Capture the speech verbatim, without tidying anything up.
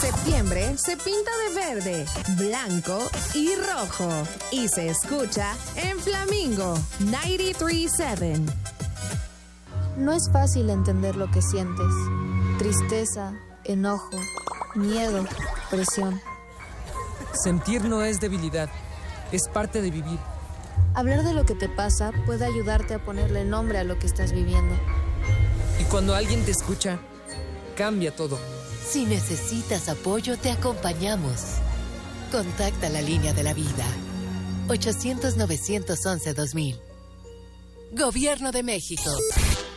Septiembre se pinta de verde, blanco y rojo. Y se escucha en Flamingo noventa y tres siete. No es fácil entender lo que sientes. Tristeza, enojo, miedo, presión. Sentir no es debilidad, es parte de vivir. Hablar de lo que te pasa puede ayudarte a ponerle nombre a lo que estás viviendo. Y cuando alguien te escucha, cambia todo. Si necesitas apoyo, te acompañamos. Contacta la línea de la vida. ochocientos, novecientos once, dos mil. Gobierno de México.